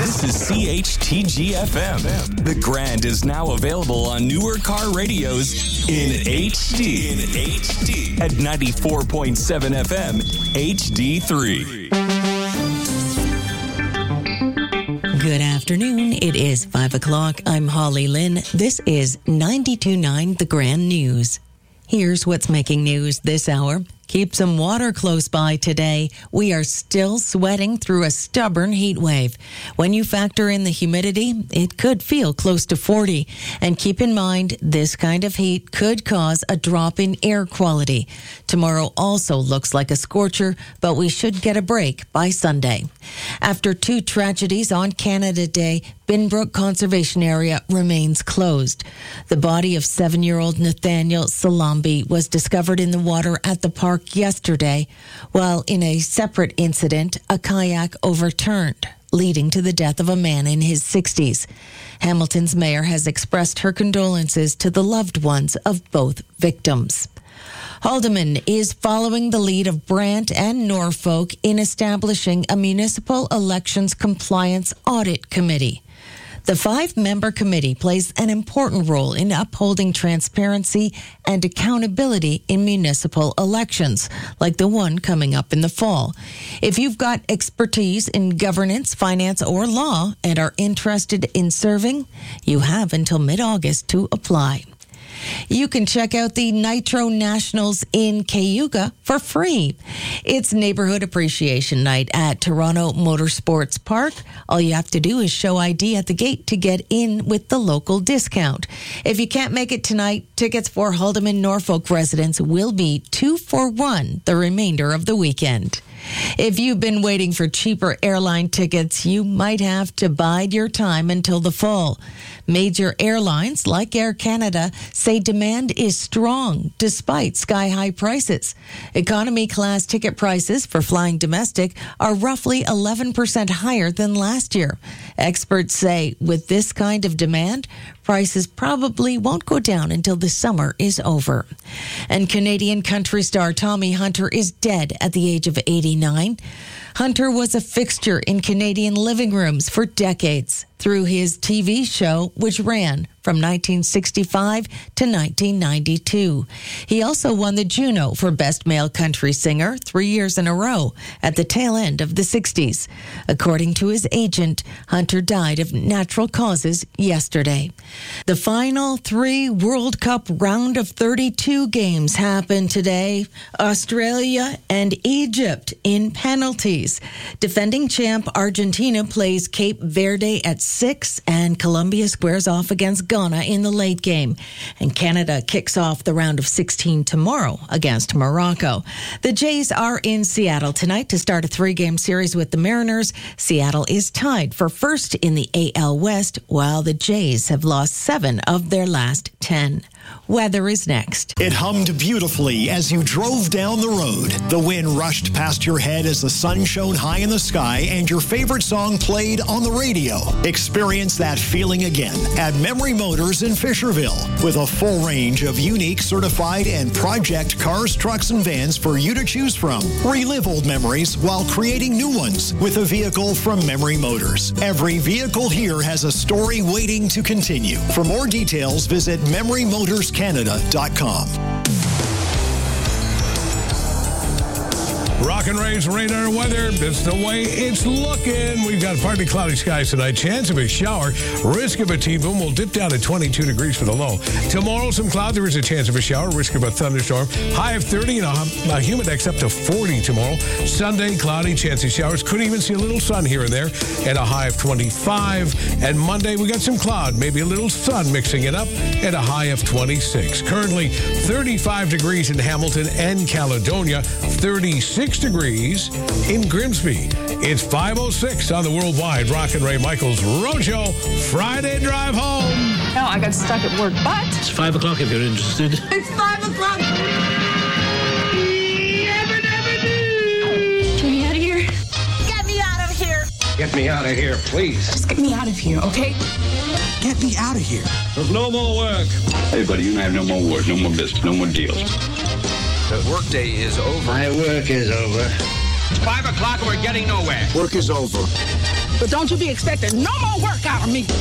This is CHTG-FM. The Grand is now available on newer car radios in HD. At 94.7 FM, HD3. Good afternoon. It is 5 o'clock. I'm Holly Lynn. This is 92.9 The Grand News. Here's what's making news this hour. Keep some water close by today. We are still sweating through a stubborn heat wave. When you factor in the humidity, it could feel close to 40. And keep in mind, this kind of heat could cause a drop in air quality. Tomorrow also looks like a scorcher, but we should get a break by Sunday. After two tragedies on Canada Day, Binbrook Conservation Area remains closed. The body of 7-year-old Nathaniel Salambi was discovered in the water at the park yesterday, while in a separate incident, a kayak overturned, leading to the death of a man in his 60s. Hamilton's mayor has expressed her condolences to the loved ones of both victims. Haldeman is following the lead of Brant and Norfolk in establishing a municipal elections compliance audit committee. The 5-member committee plays an important role in upholding transparency and accountability in municipal elections, like the one coming up in the fall. If you've got expertise in governance, finance, or law and are interested in serving, you have until mid-August to apply. You can check out the Nitro Nationals in Cayuga for free. It's Neighborhood Appreciation Night at Toronto Motorsports Park. All you have to do is show ID at the gate to get in with the local discount. If you can't make it tonight, tickets for Haldeman Norfolk residents will be 2 for 1 the remainder of the weekend. If you've been waiting for cheaper airline tickets, you might have to bide your time until the fall. Major airlines like Air Canada say demand is strong despite sky-high prices. Economy class ticket prices for flying domestic are roughly 11% higher than last year. Experts say with this kind of demand, prices probably won't go down until the summer is over. And Canadian country star Tommy Hunter is dead at the age of 89. Hunter was a fixture in Canadian living rooms for decades through his TV show, which ran from 1965 to 1992. He also won the Juno for Best Male Country Singer 3 years in a row at the tail end of the 60s. According to his agent, Hunter died of natural causes yesterday. The final 3 World Cup round of 32 games happened today. Australia and Egypt in penalties. Defending champ Argentina plays Cape Verde at 6, and Colombia squares off against Ghana in the late game. And Canada kicks off the round of 16 tomorrow against Morocco. The Jays are in Seattle tonight to start a 3-game series with the Mariners. Seattle is tied for first in the AL West, while the Jays have lost 7 of their last 10. Weather is next. It hummed beautifully as you drove down the road. The wind rushed past your head as the sun shone high in the sky and your favorite song played on the radio. Experience that feeling again at Memory Motors in Fisherville with a full range of unique, certified, and project cars, trucks, and vans for you to choose from. Relive old memories while creating new ones with a vehicle from Memory Motors. Every vehicle here has a story waiting to continue. For more details, visit MemoryMotorsCanada.com. Rock and Ray's radar weather. It's the way it's looking. We've got partly cloudy skies tonight. Chance of a shower. Risk of a T-boom. Will dip down to 22 degrees for the low. Tomorrow, some clouds. There is a chance of a shower. Risk of a thunderstorm. High of 30 and a humidex up to 40 tomorrow. Sunday, cloudy. Chance of showers. Could even see a little sun here and there. At a high of 25. And Monday, we got some cloud. Maybe a little sun mixing it up. At a high of 26. Currently, 35 degrees in Hamilton and Caledonia. 36 degrees in Grimsby. It's 5:06 on the Worldwide Rock and Ray Michaels Roadshow Friday Drive Home. No, I got stuck at work, but... It's 5 o'clock if you're interested. It's 5 o'clock! Never do! Get me out of here. Get me out of here! Get me out of here, please. Just get me out of here, okay? Get me out of here. There's no more work. Hey, buddy, you and I have no more work, no more business, no more deals. The workday is over. My work is over. It's 5 o'clock and we're getting nowhere. Work is over. But don't you be expecting no more work out of me.